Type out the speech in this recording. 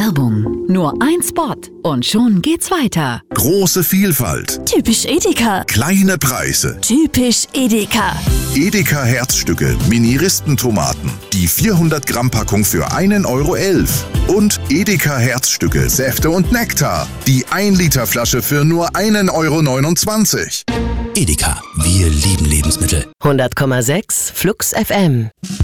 Werbung. Nur ein Spot und schon geht's weiter. Große Vielfalt. Typisch Edeka. Kleine Preise. Typisch Edeka. Edeka Herzstücke, Mini-Ristentomaten. Die 400 Gramm Packung für 1,11 Euro. Und Edeka Herzstücke, Säfte und Nektar. Die 1 Liter Flasche für nur 1,29 Euro. Edeka, wir lieben Lebensmittel. 100,6 Flux FM.